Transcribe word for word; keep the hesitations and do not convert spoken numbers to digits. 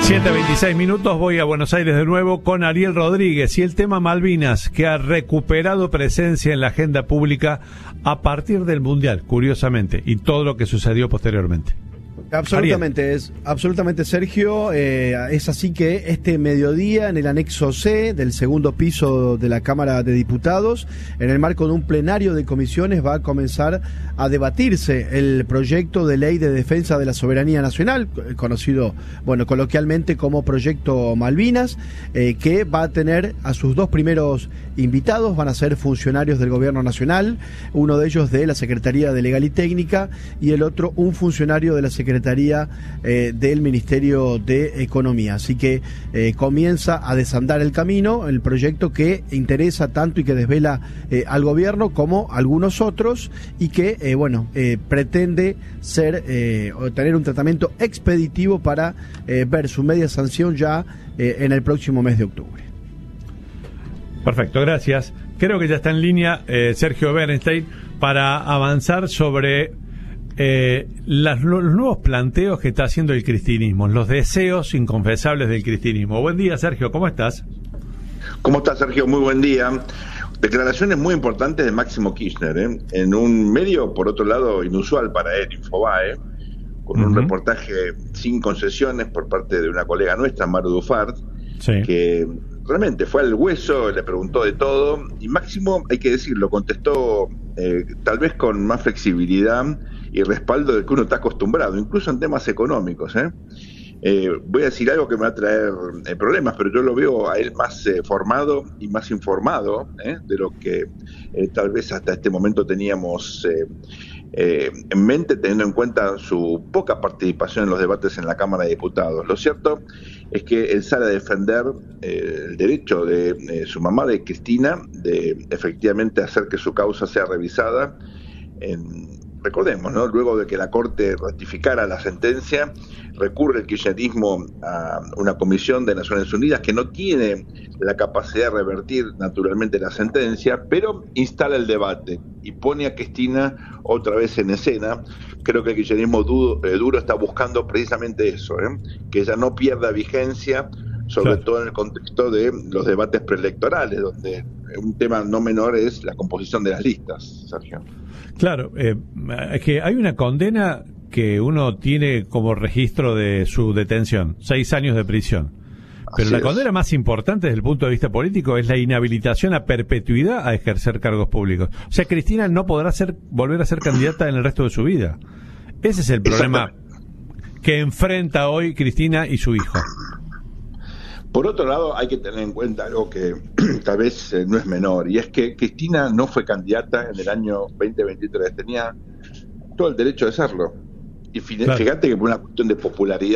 siete veintiséis minutos, voy a Buenos Aires de nuevo con Ariel Rodríguez y el tema Malvinas, que ha recuperado presencia en la agenda pública a partir del Mundial, curiosamente, y todo lo que sucedió posteriormente. Absolutamente, es, absolutamente Sergio, eh, es así que este mediodía en el anexo C del segundo piso de la Cámara de Diputados, en el marco de un plenario de comisiones, va a comenzar a debatirse el proyecto de ley de defensa de la soberanía nacional, conocido, bueno, coloquialmente como Proyecto Malvinas, eh, que va a tener a sus dos primeros invitados, van a ser funcionarios del Gobierno Nacional, uno de ellos de la Secretaría de Legal y Técnica y el otro un funcionario de la Secretaría Eh, del Ministerio de Economía. Así que eh, comienza a desandar el camino, el proyecto que interesa tanto y que desvela eh, al gobierno como a algunos otros y que, eh, bueno, eh, pretende ser eh, o tener un tratamiento expeditivo para eh, ver su media sanción ya eh, en el próximo mes de octubre. Perfecto, gracias. Creo que ya está en línea eh, Sergio Bernstein para avanzar sobre Eh, las, los nuevos planteos que está haciendo el cristinismo, los deseos inconfesables del cristinismo. Buen día, Sergio, ¿cómo estás? ¿Cómo estás, Sergio? Muy buen día. Declaraciones muy importantes de Máximo Kirchner, ¿eh? En un medio, por otro lado, inusual para él, Infobae, con uh-huh. un reportaje sin concesiones por parte de una colega nuestra, Maru Dufart, sí. que realmente fue al hueso, le preguntó de todo, y Máximo, hay que decirlo, contestó eh, tal vez con más flexibilidad y respaldo del que uno está acostumbrado, incluso en temas económicos. ¿eh? Eh, voy a decir algo que me va a traer eh, problemas, pero yo lo veo a él más eh, formado y más informado ¿eh? de lo que eh, tal vez hasta este momento teníamos eh, eh, en mente, teniendo en cuenta su poca participación en los debates en la Cámara de Diputados. Lo cierto es que él sale a defender eh, el derecho de eh, su mamá, de Cristina, de efectivamente hacer que su causa sea revisada en... Recordemos, ¿no? Luego de que la Corte ratificara la sentencia, recurre el kirchnerismo a una comisión de Naciones Unidas que no tiene la capacidad de revertir naturalmente la sentencia, pero instala el debate y pone a Cristina otra vez en escena. Creo que el kirchnerismo duro, eh, duro está buscando precisamente eso, ¿eh? que ella no pierda vigencia, sobre claro. todo en el contexto de los debates preelectorales, donde un tema no menor es la composición de las listas, Sergio. Claro, eh, es que hay una condena que uno tiene como registro de su detención, seis años de prisión. Pero Así la condena es. más importante desde el punto de vista político es la inhabilitación a perpetuidad a ejercer cargos públicos. O sea, Cristina no podrá ser, volver a ser candidata en el resto de su vida. Ese es el problema que enfrenta hoy Cristina y su hijo. Por otro lado, hay que tener en cuenta algo que tal vez eh, no es menor, y es que Cristina no fue candidata en el año veinte veintitrés, tenía todo el derecho de serlo. Y fíjate claro. que por una cuestión de popularidad